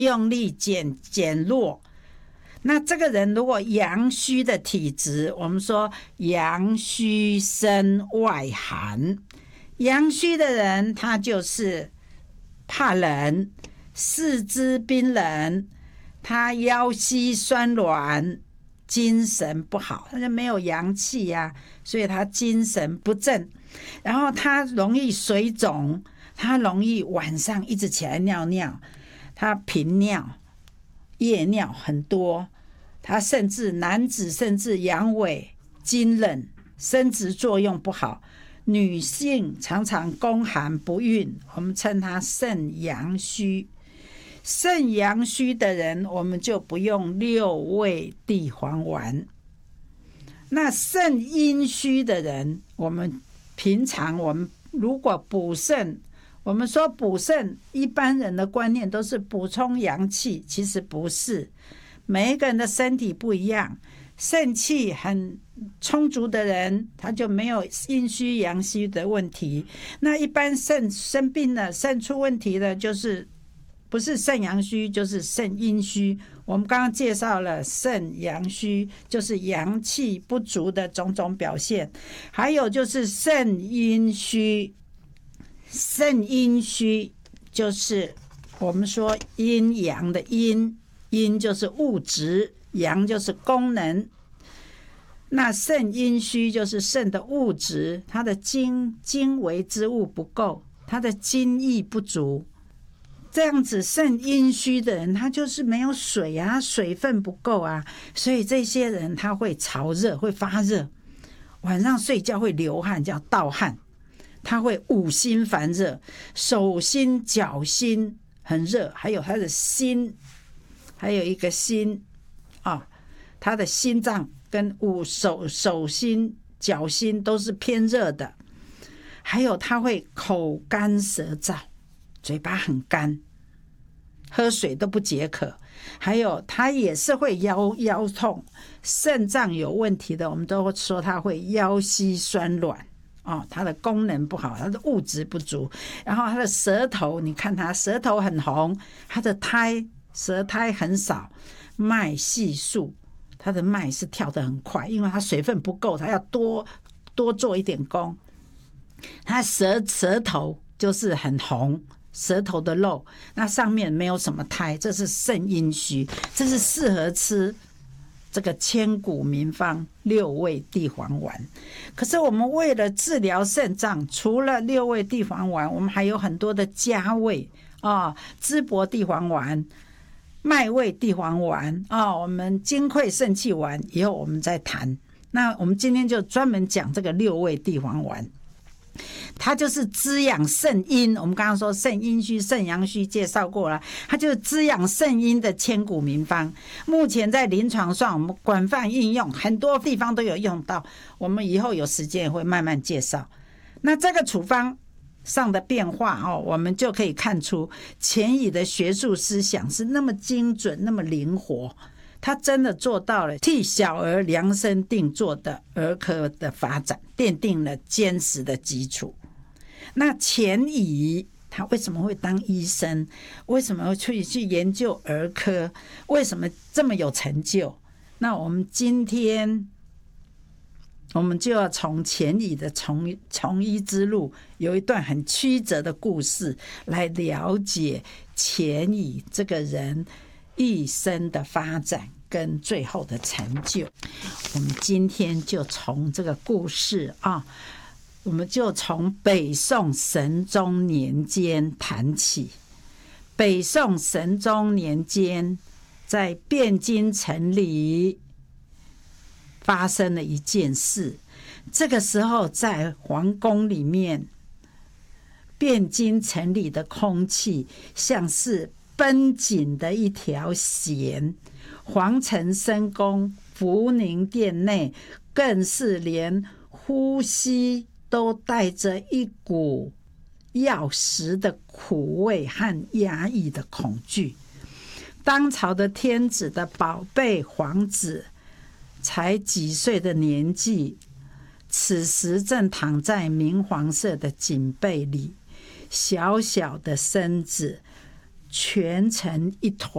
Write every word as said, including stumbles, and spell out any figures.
用力减减弱。那这个人如果阳虚的体质，我们说阳虚身外寒，阳虚的人他就是怕冷，四肢冰冷，他腰膝酸软，精神不好，他就没有阳气呀、啊，所以他精神不振，然后他容易水肿，他容易晚上一直起来尿尿，他频尿、夜尿很多，他甚至男子甚至阳痿、经冷，生殖作用不好。女性常常宫寒不孕，我们称它肾阳虚。肾阳虚的人，我们就不用六味地黄丸。那肾阴虚的人，我们平常我们如果补肾，我们说补肾，一般人的观念都是补充阳气，其实不是。每一个人的身体不一样，肾气很充足的人，他就没有阴虚阳虚的问题。那一般肾生病了，肾出问题的，就是不是肾阳虚，就是肾阴虚。我们刚刚介绍了肾阳虚，就是阳气不足的种种表现。还有就是肾阴虚，肾阴虚就是我们说阴阳的阴，阴就是物质，阳就是功能。那肾阴虚就是肾的物质，它的精精微之物不够，它的精液不足。这样子肾阴虚的人，他就是没有水啊，水分不够啊，所以这些人他会潮热，会发热，晚上睡觉会流汗，叫盗汗。他会五心烦热，手心脚心很热，还有他的心，还有一个心啊，他的心脏跟五手手心脚心都是偏热的。还有他会口干舌燥，嘴巴很干，喝水都不解渴。还有他也是会腰腰痛，肾脏有问题的，我们都说他会腰膝酸软哦，它的功能不好，它的物质不足。然后它的舌头，你看它舌头很红，它的胎舌苔很少，脉细数，它的脉是跳得很快，因为它水分不够，它要多多做一点功。它舌舌头就是很红，舌头的肉，那上面没有什么苔，这是肾阴虚，这是适合吃这个千古名方六味地黄丸。可是我们为了治疗肾脏，除了六味地黄丸，我们还有很多的加味啊，淄博地黄丸、麦味地黄丸啊，我们金匮肾气丸，以后我们再谈。那我们今天就专门讲这个六味地黄丸。它就是滋养肾阴，我们刚刚说肾阴虚、肾阳虚介绍过了，它就是滋养肾阴的千古名方。目前在临床上我们广泛应用，很多地方都有用到，我们以后有时间也会慢慢介绍。那这个处方上的变化哦，我们就可以看出钱乙的学术思想是那么精准，那么灵活。他真的做到了替小儿量身定做的儿科的发展，奠定了坚实的基础。那钱乙他为什么会当医生？为什么会去去研究儿科？为什么这么有成就？那我们今天我们就要从钱乙的从从医之路有一段很曲折的故事来了解钱乙这个人一生的发展跟最后的成就。我们今天就从这个故事啊，我们就从北宋神宗年间谈起。北宋神宗年间，在汴京城里发生了一件事。这个时候在皇宫里面，汴京城里的空气像是绷紧的一条弦，皇城深宫福宁殿内更是连呼吸都带着一股要食的苦味和压抑的恐惧。当朝的天子的宝贝皇子才几岁的年纪，此时正躺在明黄色的锦被里，小小的身子蜷成一团。